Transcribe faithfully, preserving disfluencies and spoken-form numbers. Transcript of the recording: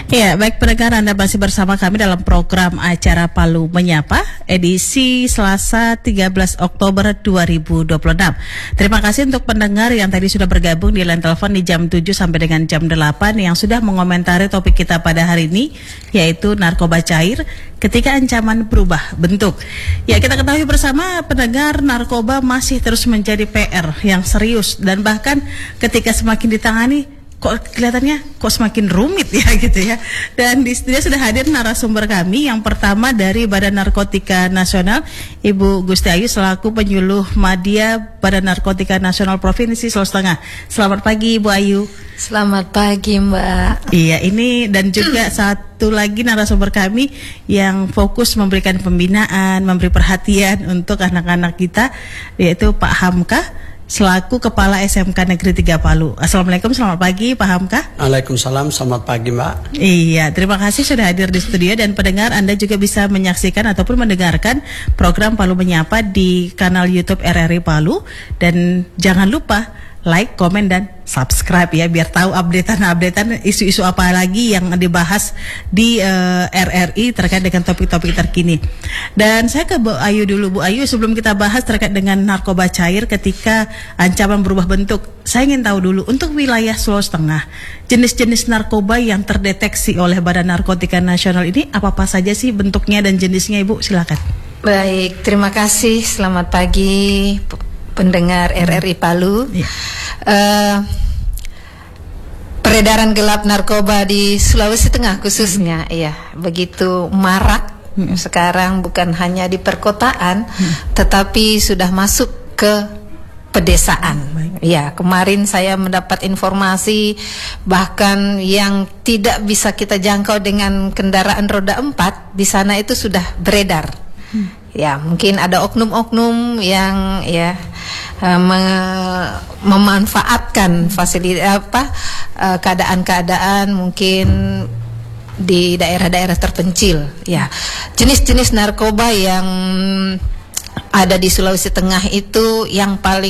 Ya, baik pendengar, Anda masih bersama kami dalam program acara Palu Menyapa edisi Selasa tiga belas Oktober dua ribu dua puluh enam. Terima kasih untuk pendengar yang tadi sudah bergabung di line telepon di jam tujuh sampai dengan jam delapan yang sudah mengomentari topik kita pada hari ini, yaitu narkoba cair ketika ancaman berubah bentuk. Ya, kita ketahui bersama pendengar, narkoba masih terus menjadi P R yang serius, dan bahkan ketika semakin ditangani kok kelihatannya kok semakin rumit ya gitu ya. Dan di studio sudah hadir narasumber kami. Yang pertama dari Badan Narkotika Nasional, Ibu Gusti Ayu selaku penyuluh Madya Badan Narkotika Nasional Provinsi Sulawesi Tengah. Selamat pagi Ibu Ayu. Selamat pagi Mbak. Iya, ini dan juga satu lagi narasumber kami yang fokus memberikan pembinaan, memberi perhatian untuk anak-anak kita, yaitu Pak Hamka selaku Kepala S M K Negeri tiga Palu. Assalamualaikum, selamat pagi Pak Hamka. Waalaikumsalam, selamat pagi Mbak. Iya, terima kasih sudah hadir di studio, dan pendengar Anda juga bisa menyaksikan ataupun mendengarkan program Palu Menyapa di kanal YouTube R R I Palu. Dan jangan lupa like, komen, dan subscribe ya, biar tahu updatean-updatean isu-isu apa lagi yang dibahas di uh, R R I terkait dengan topik-topik terkini. Dan saya ke Bu Ayu dulu. Bu Ayu, sebelum kita bahas terkait dengan narkoba cair ketika ancaman berubah bentuk, saya ingin tahu dulu untuk wilayah Sulawesi Tengah, jenis-jenis narkoba yang terdeteksi oleh Badan Narkotika Nasional ini apa-apa saja sih bentuknya dan jenisnya, Ibu? Silakan. Baik, terima kasih. Selamat pagi pendengar R R I Palu. Ya. Uh, peredaran gelap narkoba di Sulawesi Tengah khususnya, ya, begitu marak hmm. sekarang, bukan hanya di perkotaan, hmm. tetapi sudah masuk ke pedesaan. Baik. Ya, kemarin saya mendapat informasi bahkan yang tidak bisa kita jangkau dengan kendaraan roda empat di sana itu sudah beredar. Hmm. Ya, mungkin ada oknum-oknum yang ya uh, me- memanfaatkan fasilitas apa uh, keadaan-keadaan mungkin di daerah-daerah terpencil. Ya, jenis-jenis narkoba yang ada di Sulawesi Tengah itu yang paling